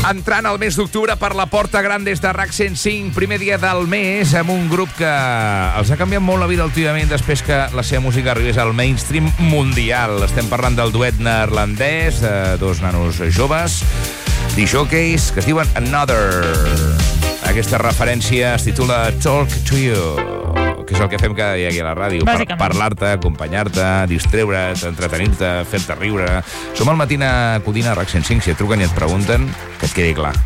Entrant al mes d'octubre per la porta gran des de RAC 105, primer dia del mes, amb un grup que els ha canviat molt la vida últimament després que la seva música arribés al mainstream mundial. Estem parlant del duet neerlandès de dos nanos joves, disjòqueis, que es diuen Another. Aquesta referència es titula Talk to You, que és el que fem cada dia aquí a la ràdio. Parlar-te, acompanyar-te, distreure't, entretenir-te, fer-te riure. Som al Matina Codina RAC 105. Si et truquen i et pregunten, que et quedi clar.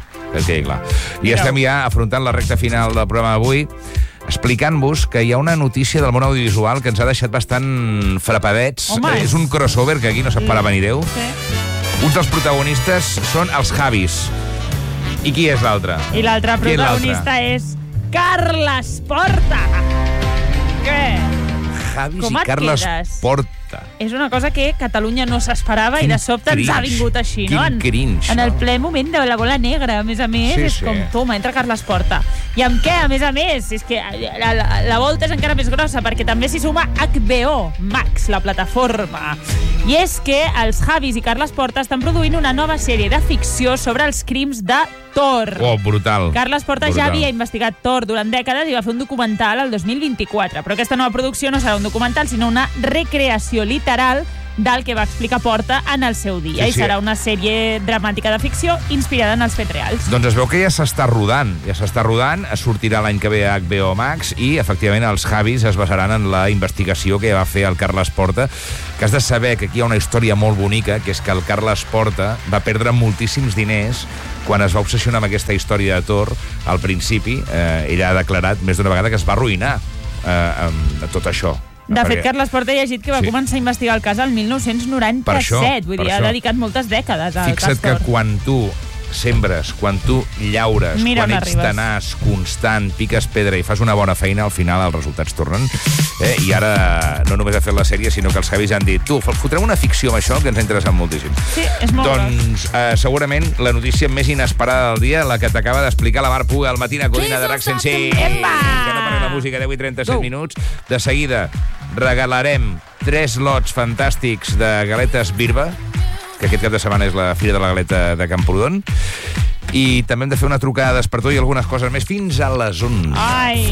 I estem ja afrontant la recta final del programa d'avui, explicant-vos que hi ha una notícia del món audiovisual que ens ha deixat bastant frapadets. És un crossover que aquí no s'esperava ni Déu. Uns dels protagonistes són els Javis. I qui és l'altre? I l'altre protagonista és Carles Porta. Què? Javis i Carles Porta. És una cosa que Catalunya no s'esperava i de sobte ens ha vingut així, no? Quin cringe. En el ple moment de la bola negra, a més, és com, toma, entra Carles Porta. I amb què, a més? És que la volta és encara més grossa, perquè també s'hi suma HBO Max, la plataforma. I és que els Javis i Carles Porta estan produint una nova sèrie de ficció sobre els crims de Thor. Oh, brutal. Carles Porta ja havia investigat Thor durant dècades i va fer un documental el 2024. Però aquesta nova producció no serà un documental, sinó una recreació literal del que va explicar Porta en el seu dia. I serà una sèrie dramàtica de ficció inspirada en els fets reals. Doncs es veu que ja s'està rodant. Sortirà l'any que ve a HBO Max i, efectivament, els Javis es basaran en la investigació que va fer el Carles Porta, que has de saber que aquí hi ha una història molt bonica, que és que el Carles Porta va perdre moltíssims diners quan es va obsessionar amb aquesta història de Thor. Al principi, ell ha declarat més d'una vegada que es va arruïnar de tot això. De fet, Carles Porta ha llegit que va començar a investigar el cas el 1997. Vull dir, ha dedicat moltes dècades al cas Thor. Fixa't que quan tu sembres, quan tu llaures, quan ets tenaç, constant, piques pedra i fas una bona feina, al final els resultats tornen. I ara no només ha fet la sèrie, sinó que els Javis han dit, tu, fotrem una ficció amb això, que ens ha interessat moltíssim. Sí, és molt Doncs segurament la notícia més inesperada del dia, la que t'acaba d'explicar la Mar Puga al Matina Codina de RAC 105. Que no parem la música, 10 i 37 minuts. De seguida regalarem 3 lots fantàstics de galetes Birba, que aquest cap de setmana és la Fira de la Galeta de Camprodon. I també hem de fer una trucada d'espertó i algunes coses més fins a les 11. Ai!